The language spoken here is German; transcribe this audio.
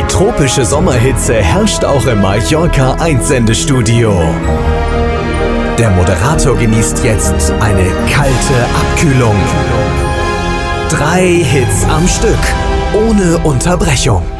Tropische Sommerhitze herrscht auch im Mallorca Einsendestudio. Der Moderator genießt jetzt eine kalte Abkühlung. 3 Hits am Stück, ohne Unterbrechung.